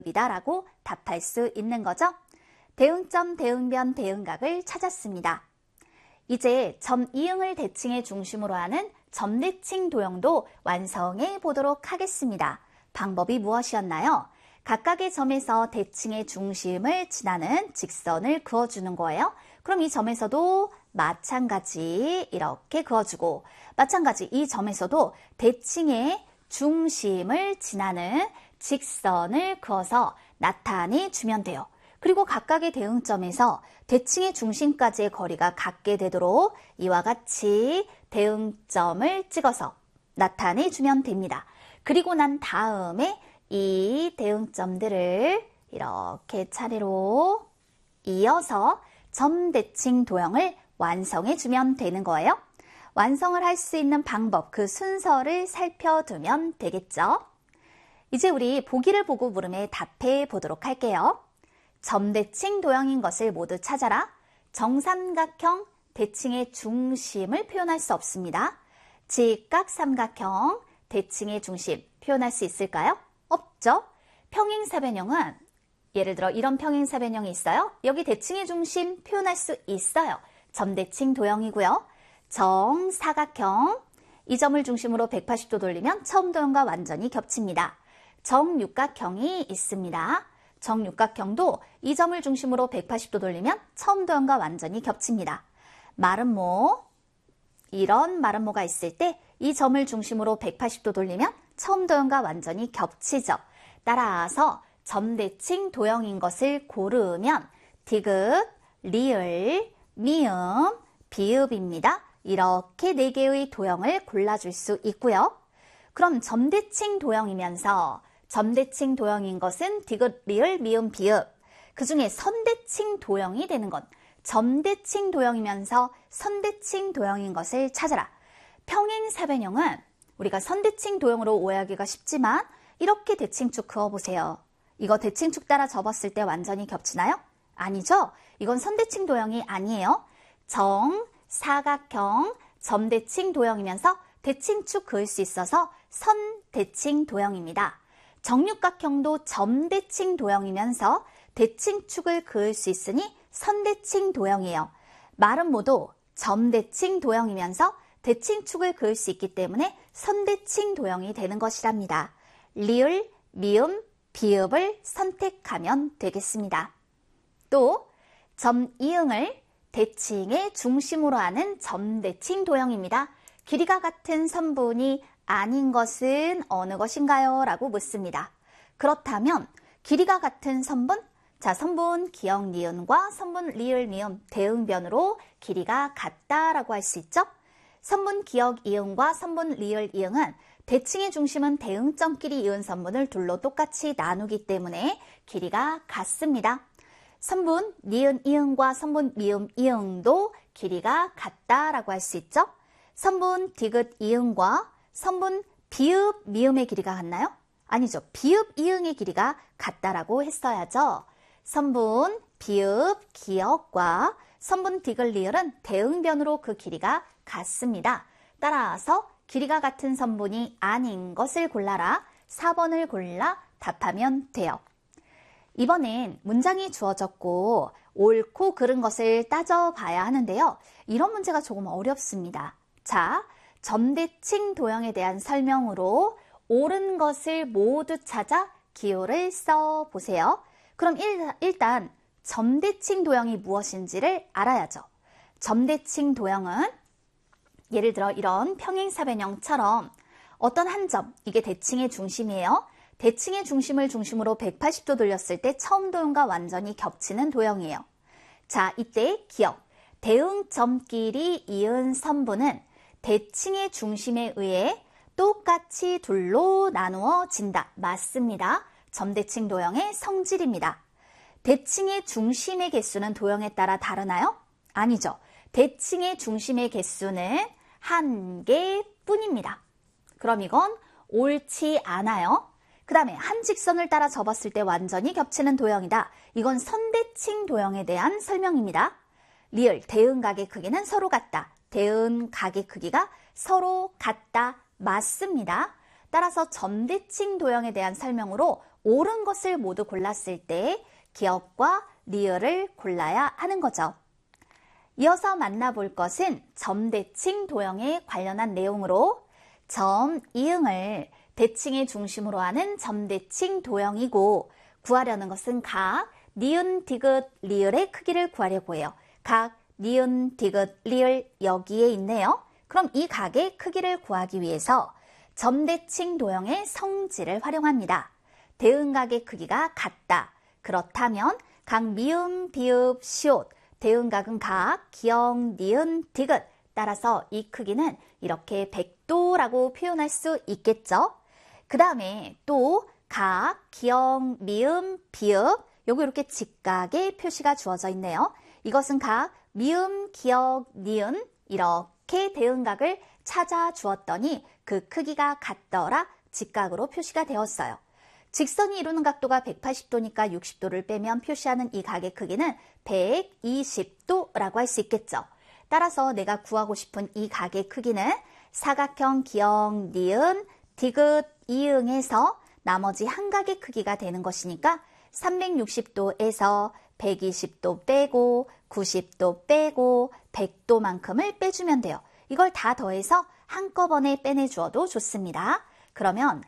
비읍이다라고 답할 수 있는 거죠. 대응점, 대응변, 대응각을 찾았습니다. 이제 점 이응을 대칭의 중심으로 하는 점대칭 도형도 완성해 보도록 하겠습니다. 방법이 무엇이었나요? 각각의 점에서 대칭의 중심을 지나는 직선을 그어주는 거예요. 그럼 이 점에서도 마찬가지 이렇게 그어주고, 마찬가지 이 점에서도 대칭의 중심을 지나는 직선을 그어서 나타내 주면 돼요. 그리고 각각의 대응점에서 대칭의 중심까지의 거리가 같게 되도록 이와 같이 대응점을 찍어서 나타내 주면 됩니다. 그리고 난 다음에 이 대응점들을 이렇게 차례로 이어서 점대칭 도형을 완성해 주면 되는 거예요. 완성을 할 수 있는 방법, 그 순서를 살펴두면 되겠죠. 이제 우리 보기를 보고 물음에 답해 보도록 할게요. 점대칭 도형인 것을 모두 찾아라. 정삼각형 대칭의 중심을 표현할 수 없습니다. 직각삼각형 대칭의 중심 표현할 수 있을까요? 없죠. 평행사변형은 예를 들어 이런 평행사변형이 있어요. 여기 대칭의 중심 표현할 수 있어요. 점대칭 도형이고요. 정사각형, 이 점을 중심으로 180도 돌리면 처음 도형과 완전히 겹칩니다. 정육각형이 있습니다. 정육각형도 이 점을 중심으로 180도 돌리면 처음 도형과 완전히 겹칩니다. 마름모, 이런 마름모가 있을 때 이 점을 중심으로 180도 돌리면 처음 도형과 완전히 겹치죠. 따라서 점대칭 도형인 것을 고르면 디귿, 리을, 미음, 비읍입니다. 이렇게 4개의 도형을 골라줄 수 있고요. 그럼 점대칭 도형이면서 점대칭 도형인 것은 디귿, 리을, 미음, 비읍. 그 중에 선대칭 도형이 되는 건 점대칭 도형이면서 선대칭 도형인 것을 찾아라. 평행사변형은 우리가 선대칭 도형으로 오해하기가 쉽지만 이렇게 대칭축 그어보세요. 이거 대칭축 따라 접었을 때 완전히 겹치나요? 아니죠? 이건 선대칭 도형이 아니에요. 정사각형 점대칭 도형이면서 대칭축 그을 수 있어서 선대칭 도형입니다. 정육각형도 점대칭 도형이면서 대칭축을 그을 수 있으니 선대칭 도형이에요. 마름모도 점대칭 도형이면서 대칭축을 그을 수 있기 때문에 선대칭 도형이 되는 것이랍니다. 리을, 미음, 비읍을 선택하면 되겠습니다. 또 점이응을 대칭의 중심으로 하는 점대칭 도형입니다. 길이가 같은 선분이 아닌 것은 어느 것인가요? 라고 묻습니다. 그렇다면 길이가 같은 선분, 자, 선분 기역 니은과 선분 리을 미음 대응변으로 길이가 같다라고 할 수 있죠. 선분 기역 이응과 선분 리을 이응은 대칭의 중심은 대응점끼리 이은 선분을 둘로 똑같이 나누기 때문에 길이가 같습니다. 선분 니은 이응과 선분 미음 이응도 길이가 같다라고 할 수 있죠. 선분 디귿 이응과 선분 비읍 미음의 길이가 같나요? 아니죠. 비읍 이응의 길이가 같다라고 했어야죠. 선분 비읍 기역과 선분 디귿 리을은 대응변으로 그 길이가 같습니다. 따라서 길이가 같은 선분이 아닌 것을 골라라. 4번을 골라 답하면 돼요. 이번엔 문장이 주어졌고 옳고 그른 것을 따져봐야 하는데요. 이런 문제가 조금 어렵습니다. 자, 점대칭 도형에 대한 설명으로 옳은 것을 모두 찾아 기호를 써보세요. 그럼 일단 점대칭 도형이 무엇인지를 알아야죠. 점대칭 도형은 예를 들어 이런 평행사변형처럼 어떤 한 점, 이게 대칭의 중심이에요. 대칭의 중심을 중심으로 180도 돌렸을 때 처음 도형과 완전히 겹치는 도형이에요. 자, 이때 기억, 대응점끼리 이은 선분은 대칭의 중심에 의해 똑같이 둘로 나누어진다. 맞습니다. 점대칭 도형의 성질입니다. 대칭의 중심의 개수는 도형에 따라 다르나요? 아니죠. 대칭의 중심의 개수는 한 개뿐입니다. 그럼 이건 옳지 않아요. 그 다음에 한 직선을 따라 접었을 때 완전히 겹치는 도형이다. 이건 선대칭 도형에 대한 설명입니다. 리을, 대응각의 크기는 서로 같다. 대응각의 크기가 서로 같다. 맞습니다. 따라서 점대칭 도형에 대한 설명으로 옳은 것을 모두 골랐을 때 기역과 리을을 골라야 하는 거죠. 이어서 만나볼 것은 점대칭 도형에 관련한 내용으로 점, 이응을 대칭의 중심으로 하는 점대칭 도형이고 구하려는 것은 각 니은, 디귿, 리을의 크기를 구하려고 해요. 각 니은, 디귿, 리을 여기에 있네요. 그럼 이 각의 크기를 구하기 위해서 점대칭 도형의 성질을 활용합니다. 대응각의 크기가 같다. 그렇다면 각 미음, 비읍, 시옷, 대응각은 각 기역, 니은, 디귿 따라서 이 크기는 이렇게 100도라고 표현할 수 있겠죠. 그 다음에 또 각, 기역, 미음, 비읍 요거 이렇게 직각의 표시가 주어져 있네요. 이것은 각 미음, 기역, 니은 이렇게 대응각을 찾아 주었더니 그 크기가 같더라 직각으로 표시가 되었어요. 직선이 이루는 각도가 180도니까 60도를 빼면 표시하는 이 각의 크기는 120도라고 할 수 있겠죠. 따라서 내가 구하고 싶은 이 각의 크기는 사각형 기역, 니은, 디귿, 이응에서 나머지 한 각의 크기가 되는 것이니까 360도에서 120도 빼고 90도 빼고 100도만큼을 빼주면 돼요. 이걸 다 더해서 한꺼번에 빼내주어도 좋습니다. 그러면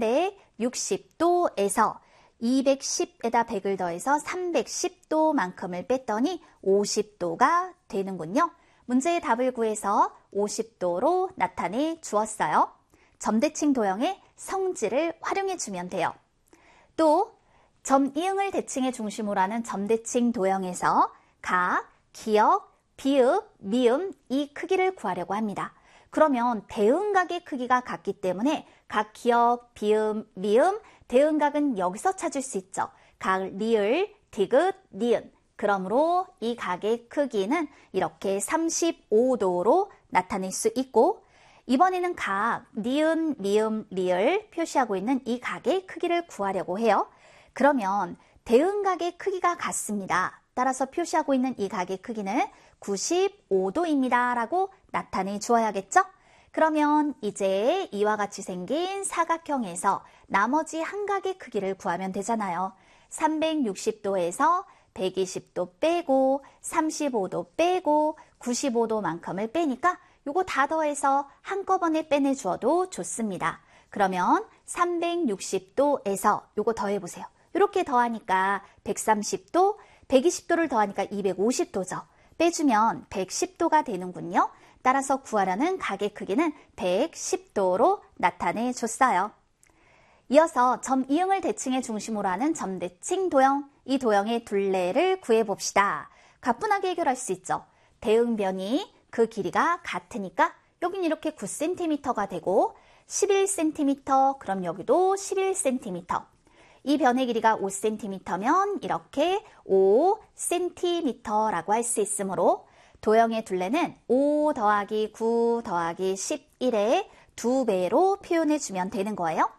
360도에서 210에다 100을 더해서 310도만큼을 뺐더니 50도가 되는군요. 문제의 답을 구해서 50도로 나타내 주었어요. 점대칭 도형의 성질을 활용해 주면 돼요. 또 점, 이응을 대칭의 중심으로 하는 점대칭 도형에서 각, 기역, 비읍, 미음 이 크기를 구하려고 합니다. 그러면 대응각의 크기가 같기 때문에 각 기역, 비음, 미음, 대응각은 여기서 찾을 수 있죠. 각 리을, 디귿, 니은. 그러므로 이 각의 크기는 이렇게 35도로 나타낼 수 있고 이번에는 각, 니은, 미음, 리을 표시하고 있는 이 각의 크기를 구하려고 해요. 그러면 대응각의 크기가 같습니다. 따라서 표시하고 있는 이 각의 크기는 95도입니다. 라고 나타내 주어야겠죠? 그러면 이제 이와 같이 생긴 사각형에서 나머지 한 각의 크기를 구하면 되잖아요. 360도에서 120도 빼고 35도 빼고 95도만큼을 빼니까 요거 다 더해서 한꺼번에 빼내주어도 좋습니다. 그러면 360도에서 요거 더해보세요. 이렇게 더하니까 130도, 120도를 더하니까 250도죠. 빼주면 110도가 되는군요. 따라서 구하려는 각의 크기는 110도로 나타내 줬어요. 이어서 점, 이응을 대칭의 중심으로 하는 점대칭 도형, 이 도형의 둘레를 구해봅시다. 가뿐하게 해결할 수 있죠. 대응변이 그 길이가 같으니까 여긴 이렇게 9cm가 되고 11cm, 그럼 여기도 11cm. 이 변의 길이가 5cm면 이렇게 5cm라고 할 수 있으므로 도형의 둘레는 5 더하기 9 더하기 11의 2배로 표현해주면 되는 거예요.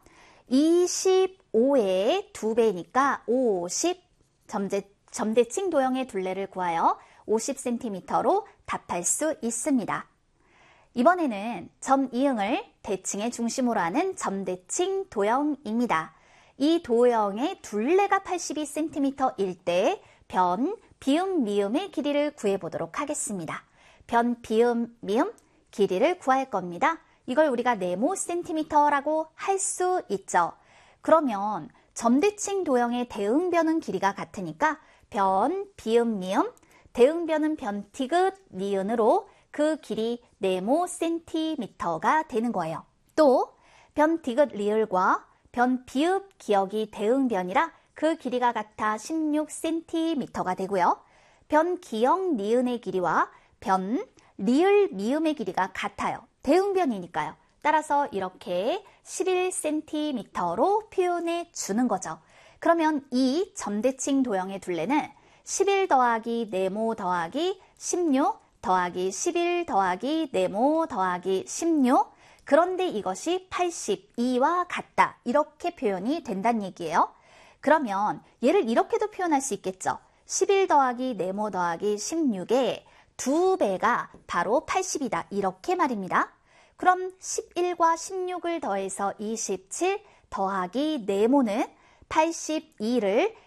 25의 2배니까 50, 점대칭 도형의 둘레를 구하여 50cm로 답할 수 있습니다. 이번에는 점, 이응을 대칭의 중심으로 하는 점대칭 도형입니다. 이 도형의 둘레가 82cm일 때 변, 비음, 미음의 길이를 구해보도록 하겠습니다. 변, 비음, 미음 길이를 구할 겁니다. 이걸 우리가 네모 cm라고 할 수 있죠. 그러면 점대칭 도형의 대응변은 길이가 같으니까 변, 비음, 미음, 대응변은 변, 디귿, 니은으로 그 길이 네모 cm가 되는 거예요. 또 변, 디귿, 리을과 변, 비읍, 기역이 대응변이라 그 길이가 같아 16cm가 되고요. 변, 기역, 니은의 길이와 변, 리을, 미음의 길이가 같아요. 대응변이니까요. 따라서 이렇게 11cm로 표현해 주는 거죠. 그러면 이 점대칭 도형의 둘레는 11 더하기 네모 더하기 16 더하기 11 더하기 네모 더하기 16 그런데 이것이 82와 같다. 이렇게 표현이 된다는 얘기예요. 그러면 얘를 이렇게도 표현할 수 있겠죠. 11 더하기 네모 더하기 16의 2배가 바로 80이다. 이렇게 말입니다. 그럼 11과 16을 더해서 27 더하기 네모는 82를